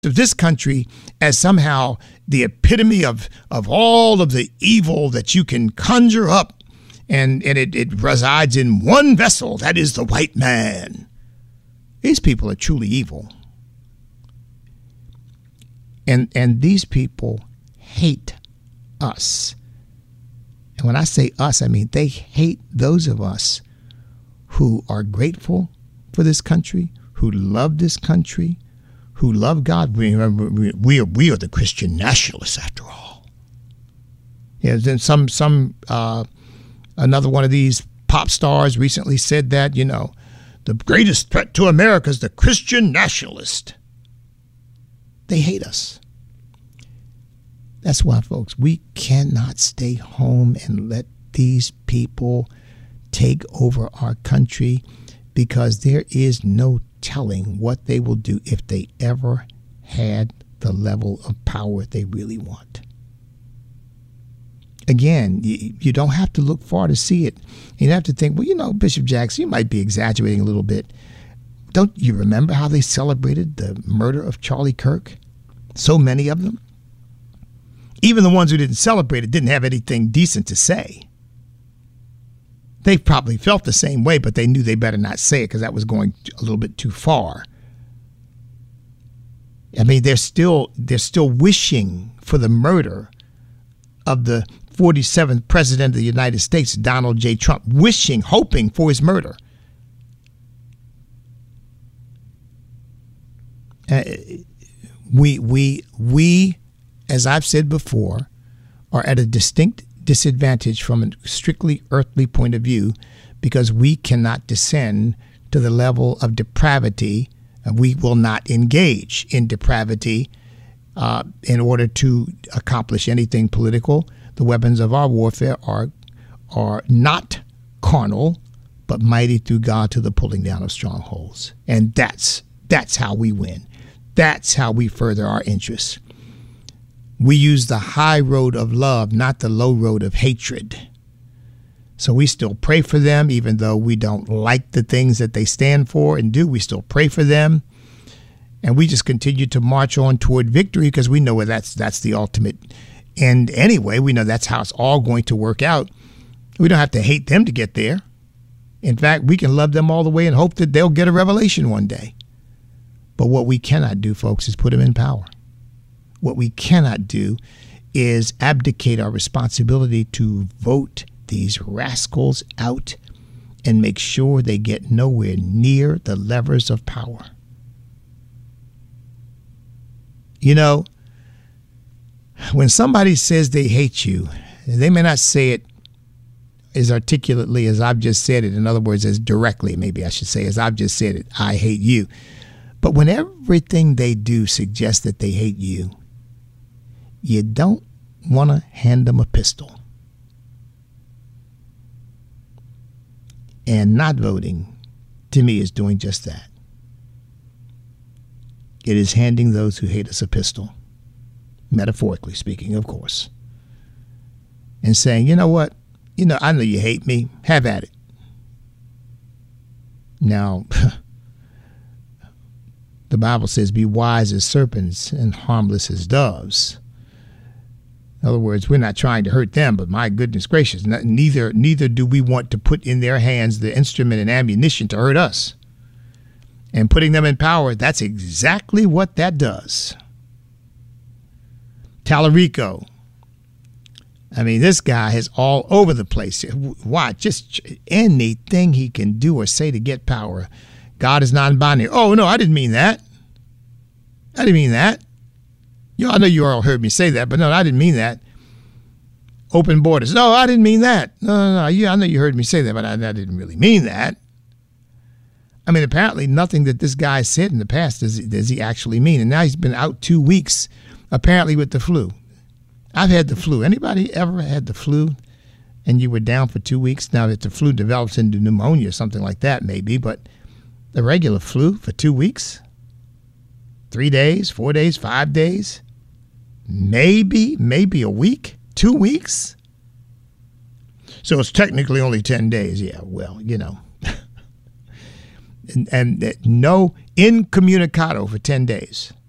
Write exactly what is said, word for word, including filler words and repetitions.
of this country as somehow the epitome of, of all of the evil that you can conjure up. And, and it, it resides in one vessel, that is the white man. These people are truly evil. And, and these people hate us. And when I say us, I mean they hate those of us who are grateful for this country, who love this country, who love God. We, we, we, are, we are the Christian nationalists, after all. Yeah, then some, some, uh, another one of these pop stars recently said that, you know, the greatest threat to America is the Christian nationalist. They hate us. That's why, folks, we cannot stay home and let these people take over our country, because there is no telling what they will do if they ever had the level of power they really want. Again, you, you don't have to look far to see it. You have to think, well, you know, Bishop Jackson, you might be exaggerating a little bit. Don't you remember how they celebrated the murder of Charlie Kirk? So many of them. Even the ones who didn't celebrate it didn't have anything decent to say. They probably felt the same way, but they knew they better not say it because that was going a little bit too far. I mean, they're still they're still wishing for the murder of the forty-seventh president of the United States, Donald J. Trump, wishing, hoping for his murder. Uh, we we we, as I've said before, are at a distinct disadvantage from a strictly earthly point of view, because we cannot descend to the level of depravity. We will not engage in depravity uh, in order to accomplish anything political. The weapons of our warfare are are not carnal, but mighty through God to the pulling down of strongholds. And that's that's how we win. That's how we further our interests. We use the high road of love, not the low road of hatred. So we still pray for them, even though we don't like the things that they stand for and do. We still pray for them. And we just continue to march on toward victory, because we know that's that's the ultimate end anyway. We know that's how it's all going to work out. We don't have to hate them to get there. In fact, we can love them all the way and hope that they'll get a revelation one day. But what we cannot do, folks, is put them in power. What we cannot do is abdicate our responsibility to vote these rascals out and make sure they get nowhere near the levers of power. You know, when somebody says they hate you, they may not say it as articulately as I've just said it. In other words, as directly, maybe I should say, as I've just said it, I hate you. But when everything they do suggests that they hate you, you don't want to hand them a pistol. And not voting, to me, is doing just that. It is handing those who hate us a pistol, metaphorically speaking, of course, and saying, you know what? You know, I know you hate me. Have at it. Now, the Bible says, be wise as serpents and harmless as doves. In other words, we're not trying to hurt them, but my goodness gracious, neither neither do we want to put in their hands the instrument and ammunition to hurt us. And putting them in power, that's exactly what that does. Tallarico. I mean, this guy is all over the place. Why? Just anything he can do or say to get power. God is non-binary. Oh, no, I didn't mean that. I didn't mean that. You know, I know you all heard me say that, but no, I didn't mean that. Open borders. No, I didn't mean that. No, no, no. Yeah, I know you heard me say that, but I, I didn't really mean that. I mean, apparently nothing that this guy said in the past does, does he actually mean. And now he's been out two weeks, apparently with the flu. I've had the flu. Anybody ever had the flu and you were down for two weeks? Now, if the flu develops into pneumonia or something like that, maybe, but the regular flu for two weeks, three days, four days, five days, maybe, maybe a week, two weeks. So it's technically only ten days. Yeah, well, you know. and, and no incommunicado for ten days.